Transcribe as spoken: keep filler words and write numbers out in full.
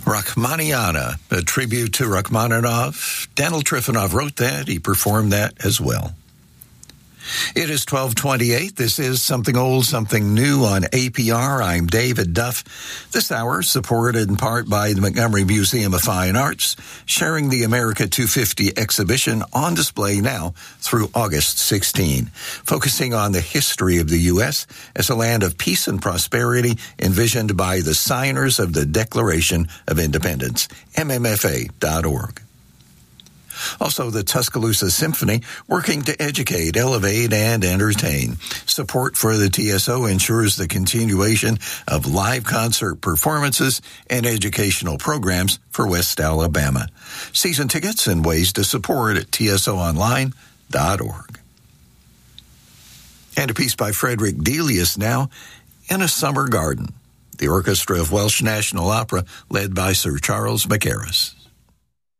Rachmaninoff, a tribute to Rachmaninoff. Daniel Trifonov wrote that. He performed that as well. It is twelve twenty-eight. This is Something Old, Something New on A P R. I'm David Duff. This hour supported in part by the Montgomery Museum of Fine Arts, sharing the America two fifty exhibition on display now through August sixteenth, focusing on the history of the U S as a land of peace and prosperity envisioned by the signers of the Declaration of Independence, M M F A dot org. Also, the Tuscaloosa Symphony, working to educate, elevate, and entertain. Support for the T S O ensures the continuation of live concert performances and educational programs for West Alabama. Season tickets and ways to support at T S O online dot org. And a piece by Frederick Delius now, In a Summer Garden. The Orchestra of Welsh National Opera, led by Sir Charles Mackerras.